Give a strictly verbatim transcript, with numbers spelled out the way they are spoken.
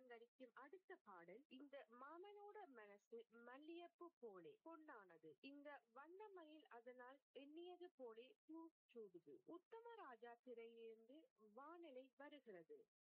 அலங்கரிக்கும் அடுத்த பாடல் இந்த மாமனோட மனசு மல்லியப்பு போலே பொன்னானது. இந்த வண்ணமயில் அதனால் எண்ணியது போலே பூ சூடுது. உத்தமராஜா திரையிலிருந்து வானிலை வருகிறது.